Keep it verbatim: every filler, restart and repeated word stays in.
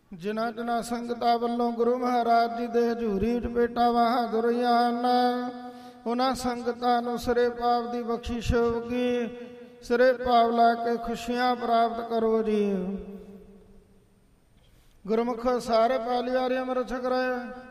ਜਿਨ੍ਹਾਂ ਜਿਨ੍ਹਾਂ ਸੰਗਤਾਂ ਵੱਲੋਂ ਗੁਰੂ ਮਹਾਰਾਜ ਜੀ ਦੇ ਹਜ਼ੂਰੀ ਵਿੱਚ ਭੇਟਾਂ ਵਾਹਾਗੁਰੀਆਂ ਹਨ, ਉਹਨਾਂ ਸੰਗਤਾਂ ਨੂੰ ਸਿਰੇ ਪਾਪ ਦੀ ਬਖਸ਼ਿਸ਼ ਹੋਊਗੀ। ਸਿਰੇ ਪਾਪ ਲਾ ਕੇ ਖੁਸ਼ੀਆਂ ਪ੍ਰਾਪਤ ਕਰੋ ਜੀ। ਗੁਰਮੁਖ ਸਾਰੇ ਪਾਲਿਆਰੇ ਅੰਮ੍ਰਿਤ ਛਕ ਰਹੇ।